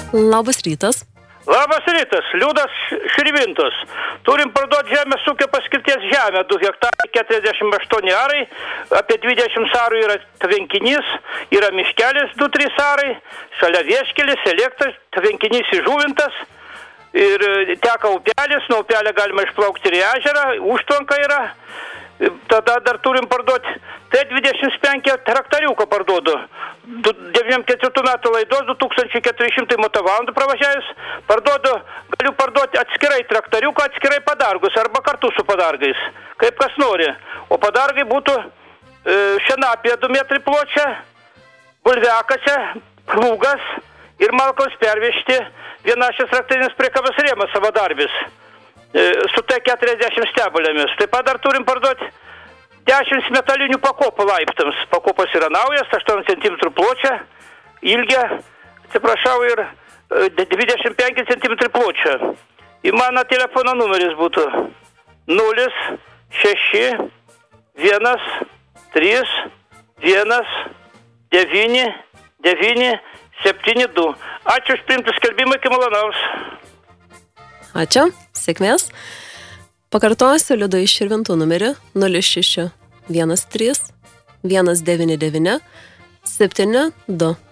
Labas rytas. Labas rytas, Liudas Širvintos. Turim parduoti žemės ūkio paskirties žemę, 2 hektarai 48 arai, apie 20 arų yra tvenkinys, yra miškelis 2-3 arai, šalia vieškelis, elektras, tvenkinys įžuvintas ir teka upelis, nuo upelio galima išplaukti ir į ežerą, užtvanka yra. Tada dar turim parduoti, tai 25 traktariuką parduodu, 94 metų laidos, 2400 motovalandų pravažiavęs, galiu parduoti atskirai traktariuką, atskirai padargus, arba kartu su padargais, kaip kas nori. O padargai būtų šienapė 2 metrai pločia, bulviakasė, plūgas ir malkos pervežti vienašės traktorinis priekabas rėmas savadarbis. Su T40 stebulėmis. Taip pat dar turim parduoti 10 metalinių pakopų laiptams. Pakopos yra naujas, 8 cm pločia, ilgia, atsiprašau, ir 25 cm pločia. Ir mano telefono numeris būtų 0 6 1 3 1 9 9 7 2. Ačiū už priimtų skelbimą, iki malonaus. Ačiū, sėkmės. Pakartosiu Liudo iš Širvintų numerį 06 13 199 72.